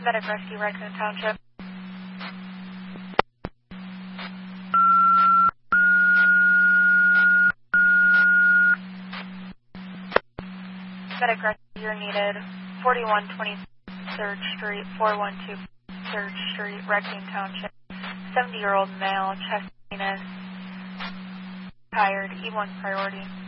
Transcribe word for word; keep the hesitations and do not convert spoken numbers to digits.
Medic Rescue, Raccoon Township. Medic Rescue, you're needed. forty-one twenty-third Street, four one two third Street, Raccoon Township. seventy-year-old male, chest penis, tired, E one priority.